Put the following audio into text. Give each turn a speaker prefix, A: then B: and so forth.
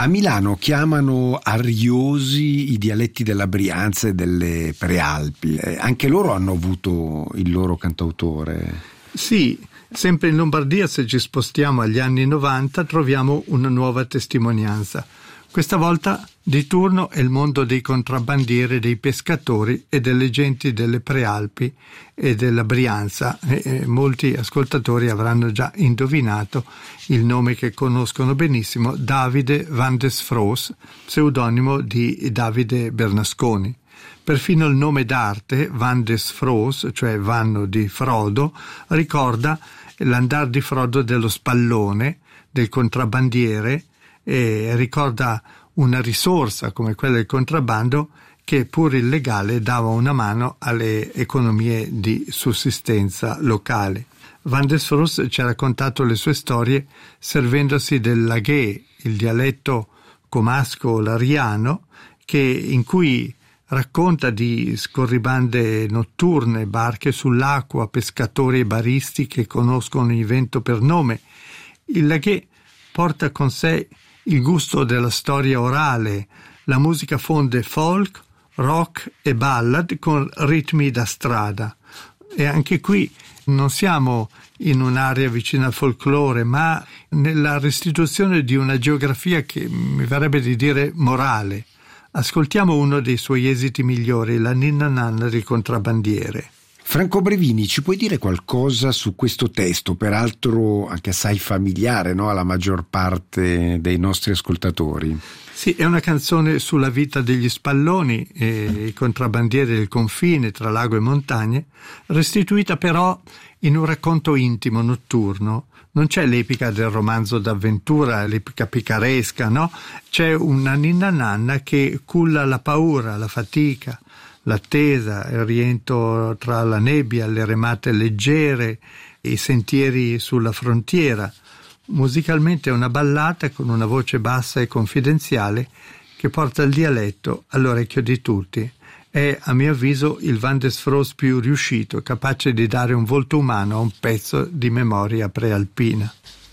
A: A Milano chiamano ariosi i dialetti della Brianza e delle Prealpi. Anche loro hanno avuto il loro cantautore.
B: Sì, sempre in Lombardia, se ci spostiamo agli anni 90, troviamo una nuova testimonianza. Questa volta di turno è il mondo dei contrabbandieri, dei pescatori e delle genti delle Prealpi e della Brianza. Molti ascoltatori avranno già indovinato il nome che conoscono benissimo, Davide van des Froos, pseudonimo di Davide Bernasconi. Perfino il nome d'arte, Van des Froos, cioè Vanno di Frodo, ricorda l'andar di Frodo dello spallone, del contrabbandiere, e ricorda una risorsa come quella del contrabbando che pur illegale dava una mano alle economie di sussistenza locale. Van des Froos ci ha raccontato le sue storie servendosi del laghee, il dialetto comasco-lariano, in cui racconta di scorribande notturne, barche sull'acqua, pescatori e baristi che conoscono il vento per nome. Il laghee porta con sé il gusto della storia orale, la musica fonde folk, rock e ballad con ritmi da strada. E anche qui non siamo in un'area vicina al folklore, ma nella restituzione di una geografia che mi verrebbe di dire morale. Ascoltiamo uno dei suoi esiti migliori, la ninna nanna del contrabbandiere.
A: Franco Brevini, ci puoi dire qualcosa su questo testo, peraltro anche assai familiare, no, alla maggior parte dei nostri ascoltatori?
B: Sì, è una canzone sulla vita degli spalloni e i contrabbandieri del confine tra lago e montagne, restituita però in un racconto intimo, notturno. Non c'è l'epica del romanzo d'avventura, l'epica picaresca, no? C'è una ninna nanna che culla la paura, la fatica, l'attesa, il rientro tra la nebbia, le remate leggere, i sentieri sulla frontiera. Musicalmente è una ballata con una voce bassa e confidenziale che porta il dialetto all'orecchio di tutti. È, a mio avviso, il Van des Froos più riuscito, capace di dare un volto umano a un pezzo di memoria prealpina.